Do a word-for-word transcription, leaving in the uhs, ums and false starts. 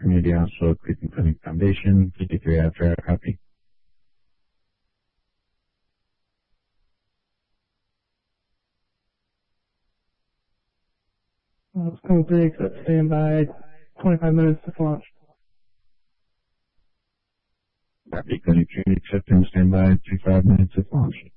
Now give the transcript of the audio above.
Community Hospital Cleveland Clinic Foundation, P T three after air copy. Uh, School three, accept standby, twenty-five minutes to launch. Copy. Clinic three, accepting standby, twenty-five minutes to launch.